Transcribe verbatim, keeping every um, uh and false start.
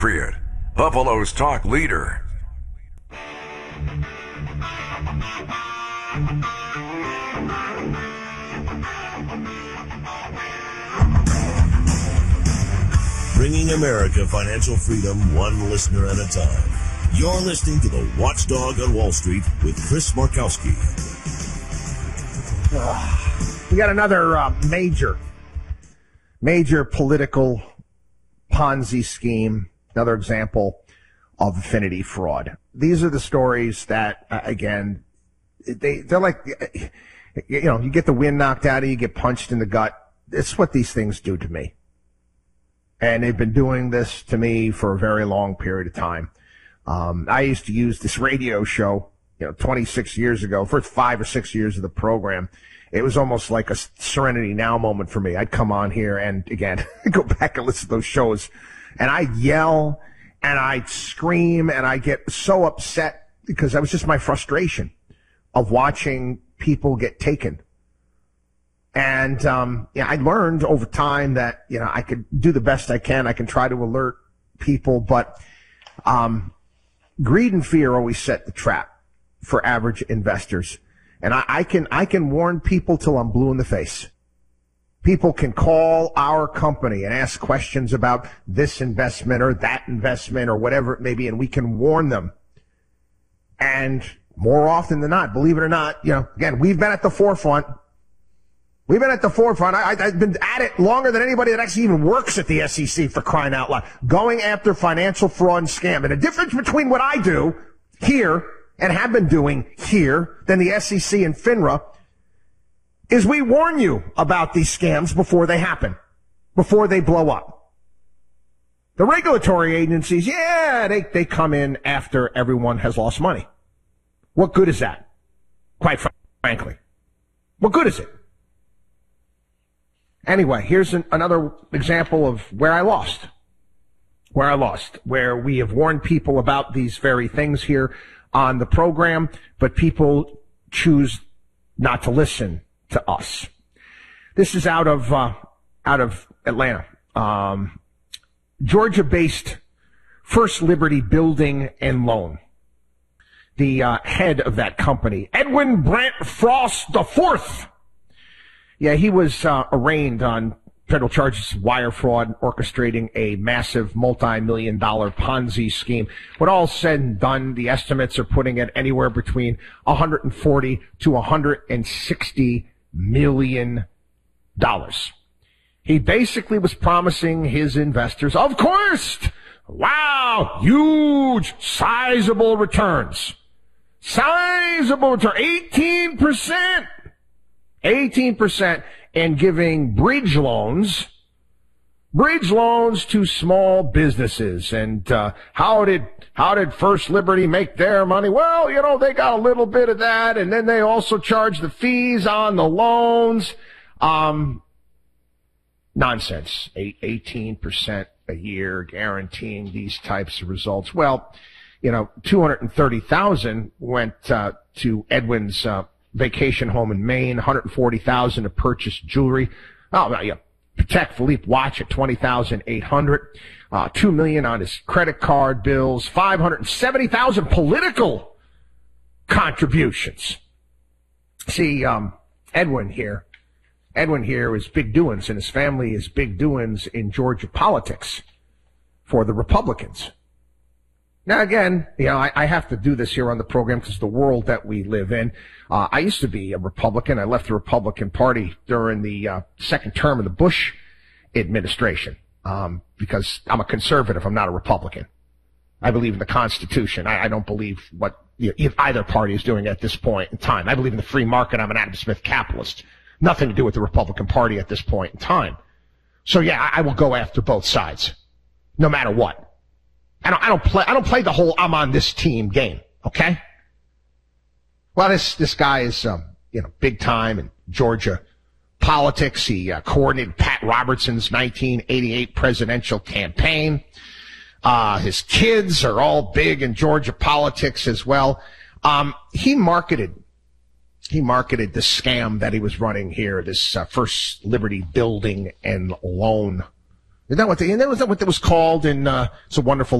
Period. Buffalo's talk leader. Bringing America financial freedom one listener at a time. You're listening to the Watchdog on Wall Street with Chris Markowski. Uh, we got another uh, major, major political Ponzi scheme. Another example of affinity fraud. These are the stories that, uh, again, they, they're like, you know, you get the wind knocked out of you, you get punched in the gut. It's what these things do to me. And they've been doing this to me for a very long period of time. Um, I used to use this radio show, you know, twenty-six years ago, first five or six years of the program. It was almost like a Serenity Now moment for me. I'd come on here and, again, go back and listen to those shows. And I'd yell, and I'd scream, and I'd get so upset because that was just my frustration of watching people get taken. And um, yeah, I learned over time that, you know, I could do the best I can. I can try to alert people, but um, greed and fear always set the trap for average investors. And I, I can I can warn people till I'm blue in the face. People can call our company and ask questions about this investment or that investment or whatever it may be, and we can warn them. And more often than not, believe it or not, you know, again, we've been at the forefront. We've been at the forefront. I, I've been at it longer than anybody that actually even works at the S E C, for crying out loud, going after financial fraud and scam. And the difference between what I do here and have been doing here than the S E C and FINRA is we warn you about these scams before they happen, before they blow up. The regulatory agencies, yeah, they, they come in after everyone has lost money. What good is that? Quite frankly. What good is it? Anyway, here's an, another example of where I lost. Where I lost. Where we have warned people about these very things here on the program, but people choose not to listen to us. This is out of uh, out of Atlanta. Um, Georgia-based First Liberty Building and Loan. The uh, head of that company, Edwin Brant Frost the Fourth. Yeah, he was uh, arraigned on federal charges of wire fraud, orchestrating a massive multi-million dollar Ponzi scheme. When all said and done, the estimates are putting it anywhere between one hundred forty to one hundred sixty million dollars. He basically was promising his investors, of course, wow, huge, sizable returns. Sizable return, eighteen percent. eighteen percent, and giving bridge loans, bridge loans to small businesses. And uh, how did how did First Liberty make their money? Well, you know, they got a little bit of that, and then they also charge the fees on the loans. Um, nonsense. eighteen percent a year guaranteeing these types of results. Well, you know, two hundred thirty thousand went uh, to Edwin's uh, vacation home in Maine, one hundred forty thousand dollars to purchase jewelry. Oh, yeah. Patek Philippe watch at twenty thousand eight hundred dollars. Uh, two million dollars on his credit card bills. five hundred seventy thousand dollars political contributions. See, um, Edwin here, Edwin here is big doings, and his family is big doings in Georgia politics for the Republicans. Now, again, you know, I, I have to do this here on the program because the world that we live in. Uh, I used to be a Republican. I left the Republican Party during the uh, second term of the Bush administration um, because I'm a conservative. I'm not a Republican. I believe in the Constitution. I, I don't believe what you know, either party is doing at this point in time. I believe in the free market. I'm an Adam Smith capitalist. Nothing to do with the Republican Party at this point in time. So, yeah, I, I will go after both sides, no matter what. I don't, I don't play, I don't play the whole I'm on this team game, okay? Well, this, this guy is, um, you know, big time in Georgia politics. He uh, coordinated Pat Robertson's nineteen eighty-eight presidential campaign. Uh, his kids are all big in Georgia politics as well. Um, he marketed, he marketed the scam that he was running here, this uh, First Liberty Building and Loan. Isn't that what, the, isn't that what it was called in uh, It's a Wonderful